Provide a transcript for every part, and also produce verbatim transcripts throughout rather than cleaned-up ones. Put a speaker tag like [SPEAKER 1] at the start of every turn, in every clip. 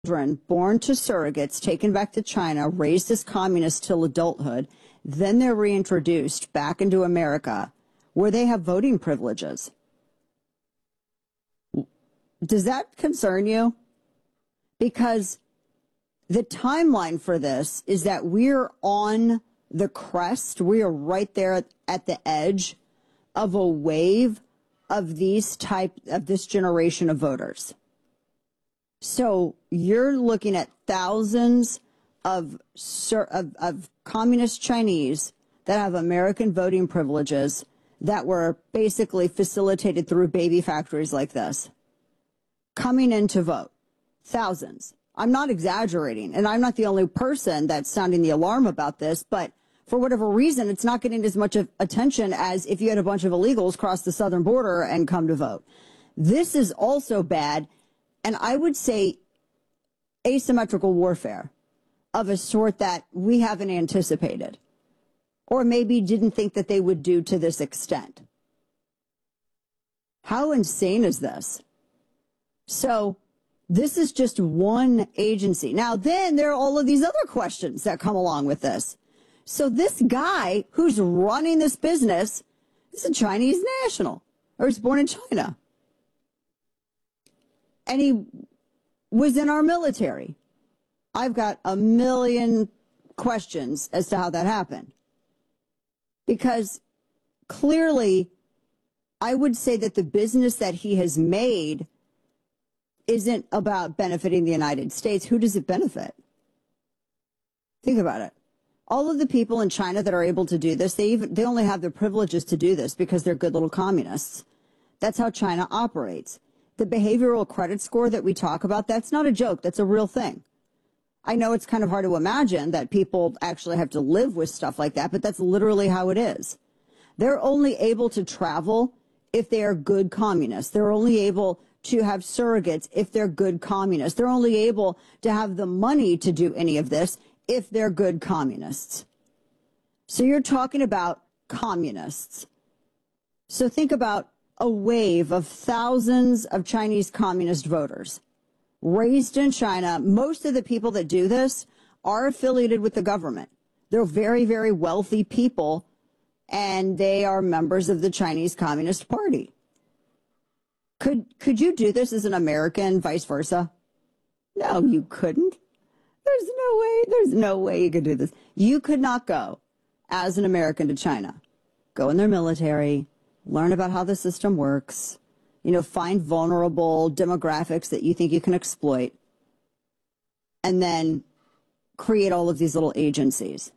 [SPEAKER 1] children born to surrogates, taken back to China, raised as communists till adulthood, then they're reintroduced back into America where they have voting privileges. Does that concern you? Because the timeline for this is that we're on the crest. We are right there at the edge of a wave of these type of this generation of voters. So you're looking at thousands of, of, of communist Chinese that have American voting privileges that were basically facilitated through baby factories like this, coming in to vote. Thousands. I'm not exaggerating, and I'm not the only person that's sounding the alarm about this, but for whatever reason, it's not getting as much of attention as if you had a bunch of illegals cross the southern border and come to vote. This is also bad, and I would say asymmetrical warfare of a sort that we haven't anticipated, or maybe didn't think that they would do to this extent. How insane is this? So this is just one agency. Now, then there are all of these other questions that come along with this. So this guy who's running this business is a Chinese national, or he's born in China. And he was in our military. I've got a million questions as to how that happened. Because clearly, I would say that the business that he has made isn't about benefiting the United States. Who does it benefit? Think about it. All of the people in China that are able to do this, they even they only have the privileges to do this because they're good little communists. That's how China operates. The behavioral credit score that we talk about, that's not a joke. That's a real thing. I know it's kind of hard to imagine that people actually have to live with stuff like that, but that's literally how it is. They're only able to travel if they are good communists. They're only able to have surrogates if they're good communists. They're only able to have the money to do any of this if they're good communists. So you're talking about communists. So think about a wave of thousands of Chinese communist voters raised in China. Most of the people that do this are affiliated with the government. They're very, very wealthy people, and they are members of the Chinese Communist Party. Could, could you do this as an American, vice versa? No, you couldn't. There's no way, there's no way you could do this. You could not go as an American to China, go in their military, learn about how the system works, you know, find vulnerable demographics that you think you can exploit, and then create all of these little agencies.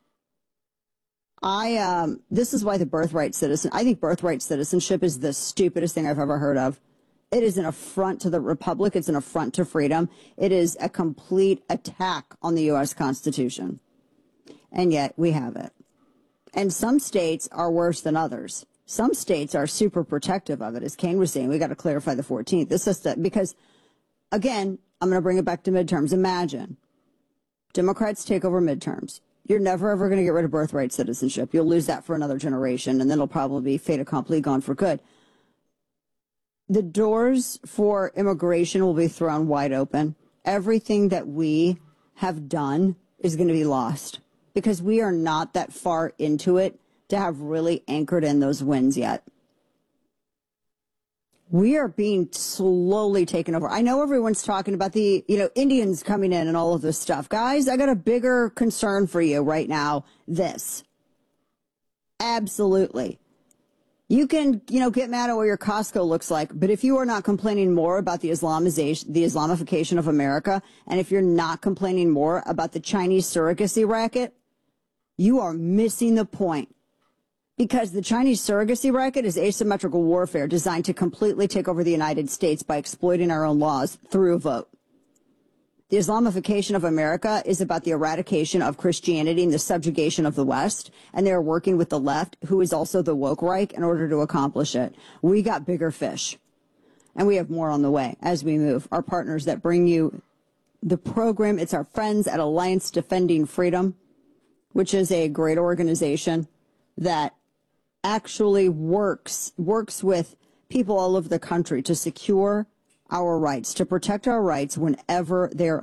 [SPEAKER 1] I, um, this is why the birthright citizen, I think birthright citizenship is the stupidest thing I've ever heard of. It is an affront to the republic. It's an affront to freedom. It is a complete attack on the U S Constitution. And yet we have it. And some states are worse than others. Some states are super protective of it. As Kane was saying, we got to clarify the fourteenth. This is the, because, again, I'm going to bring it back to midterms. Imagine Democrats take over midterms. You're never, ever going to get rid of birthright citizenship. You'll lose that for another generation, and then it'll probably be fait accompli, gone for good. The doors for immigration will be thrown wide open. Everything that we have done is going to be lost because we are not that far into it to have really anchored in those wins yet. We are being slowly taken over. I know everyone's talking about the, you know, Indians coming in and all of this stuff. Guys, I got a bigger concern for you right now. This. Absolutely. You can, you know, get mad at what your Costco looks like, but if you are not complaining more about the Islamization, the Islamification of America, and if you're not complaining more about the Chinese surrogacy racket, you are missing the point. Because the Chinese surrogacy racket is asymmetrical warfare designed to completely take over the United States by exploiting our own laws through a vote. The Islamification of America is about the eradication of Christianity and the subjugation of the West, and they are working with the left, who is also the woke Reich, in order to accomplish it. We got bigger fish, and we have more on the way as we move. Our partners that bring you the program, it's our friends at Alliance Defending Freedom, which is a great organization that actually works works with people all over the country to secure our rights, to protect our rights whenever they're